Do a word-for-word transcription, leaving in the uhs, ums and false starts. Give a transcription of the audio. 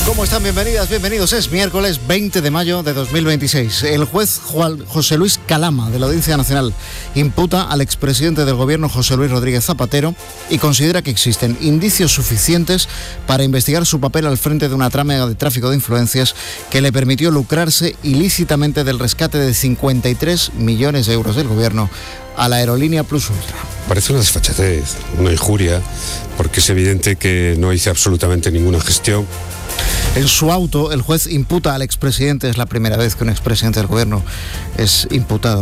¿Cómo están? Bienvenidas, bienvenidos. Es miércoles veinte de mayo de dos mil veintiséis. El juez Juan José Luis Calama, de la Audiencia Nacional, imputa al expresidente del Gobierno, José Luis Rodríguez Zapatero, y considera que existen indicios suficientes para investigar su papel al frente de una trama de tráfico de influencias que le permitió lucrarse ilícitamente del rescate de cincuenta y tres millones de euros del Gobierno a la aerolínea Plus Ultra. Parece una desfachatez, una injuria, porque es evidente que no hice absolutamente ninguna gestión. En su auto, el juez imputa al expresidente, es la primera vez que un expresidente del Gobierno es imputado